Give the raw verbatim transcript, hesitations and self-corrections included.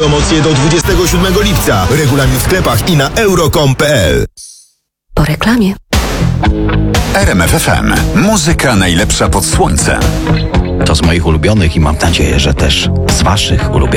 Promocje do dwudziestego siódmego lipca. Regulamin w sklepach i na euro kropka com kropka p l. Po reklamie. R M F F M. Muzyka najlepsza pod słońcem. To z moich ulubionych i mam nadzieję, że też z waszych ulubionych.